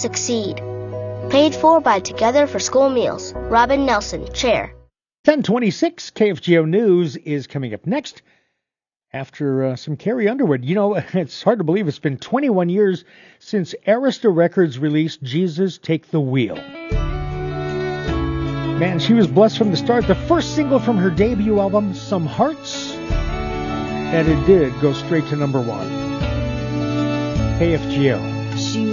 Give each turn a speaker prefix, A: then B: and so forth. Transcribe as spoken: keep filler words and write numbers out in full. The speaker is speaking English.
A: succeed. Paid for by Together for School Meals. Robin Nelson, Chair.
B: ten twenty-six K F G O News is coming up next after uh, some Carrie Underwood. You know, it's hard to believe it's been twenty-one years since Arista Records released Jesus Take the Wheel. Man, she was blessed from the start. The first single from her debut album, Some Hearts, and it did go straight to number one. K F G O.